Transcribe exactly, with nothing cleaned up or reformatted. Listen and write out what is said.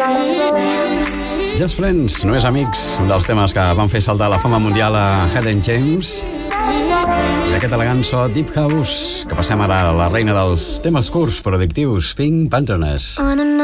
Just Friends, només amics, un dels temes que van fer saltar la fama mundial a Hayden James. I aquest elegant so Deep House, que passem ara a la reina dels temes curts però addictius, Pink Panthers.